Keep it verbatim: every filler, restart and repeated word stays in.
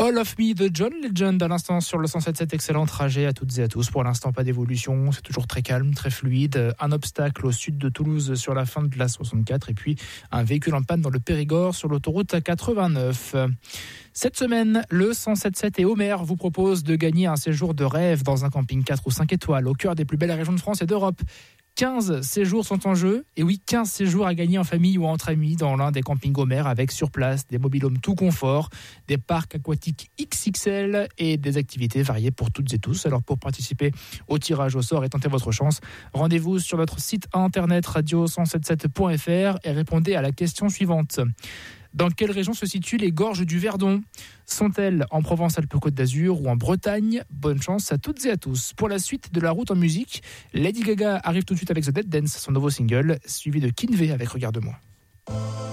All of Me de John Legend à l'instant sur le cent sept virgule sept. Excellent trajet à toutes et à tous. Pour l'instant, pas d'évolution. C'est toujours très calme, très fluide. Un obstacle au sud de Toulouse sur la fin de la soixante-quatre. Et puis un véhicule en panne dans le Périgord sur l'autoroute quatre-vingt-neuf. Cette semaine, le cent sept virgule sept et Homer vous propose de gagner un séjour de rêve dans un camping quatre ou cinq étoiles au cœur des plus belles régions de France et d'Europe. quinze séjours sont en jeu, et oui, quinze séjours à gagner en famille ou entre amis dans l'un des campings Homer avec sur place des mobil-homes tout confort, des parcs aquatiques X X L et des activités variées pour toutes et tous. Alors pour participer au tirage au sort et tenter votre chance, rendez-vous sur notre site internet radio cent soixante-dix-sept point f r et répondez à la question suivante. Dans quelle région se situent les gorges du Verdon ? Sont-elles en Provence-Alpes-Côte d'Azur ou en Bretagne ? Bonne chance à toutes et à tous. Pour la suite de la route en musique, Lady Gaga arrive tout de suite avec The Dead Dance, son nouveau single, suivi de Kinvey avec Regarde-moi.